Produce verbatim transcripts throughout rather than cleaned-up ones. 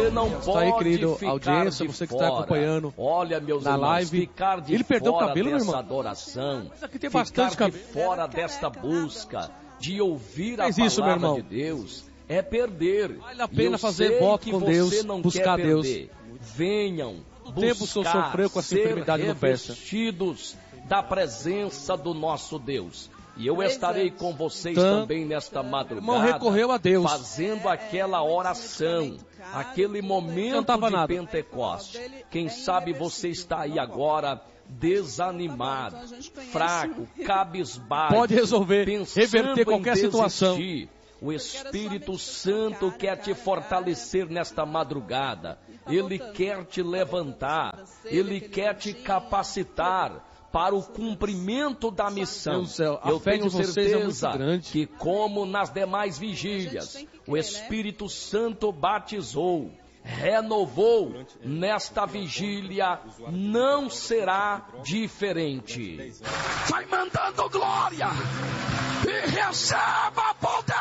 Você não Está pode aí, querido, ficar audiência, de você que fora. está acompanhando Olha, meus na irmãos, live. ficar de Ele perdeu o fora cabelo, meu dessa irmão? adoração, Mas aqui tem ficar bastante de cabelo. fora desta busca, de ouvir a Faz isso, meu palavra irmão. de Deus, é perder. Vale a E pena eu fazer sei voto que com você Deus, não buscar quer Deus. perder. Venham Quanto tempo o senhor buscar sofreu com essa ser enfermidade no pé? revestidos da presença do nosso Deus. E eu estarei com vocês Tanto, também nesta irmão madrugada, recorreu a Deus. fazendo aquela oração, aquele momento cantava de nada. Pentecoste. Quem sabe você está aí agora desanimado, fraco, cabisbaixo, Pode resolver, pensando reverter qualquer em situação. desistir. O Espírito Santo quer te fortalecer nesta madrugada. Ele quer te levantar. Ele quer te capacitar para o cumprimento da missão. Deus do céu, a Eu fé tenho de vocês é muito certeza grande. que, como nas demais vigílias, o Espírito Santo batizou, renovou, nesta vigília não será diferente. Vai mandando glória e receba poder.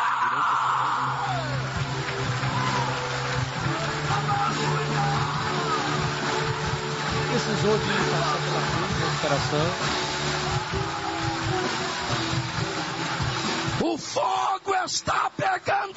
Precisou de passar pela crise, recuperação. O fogo está pegando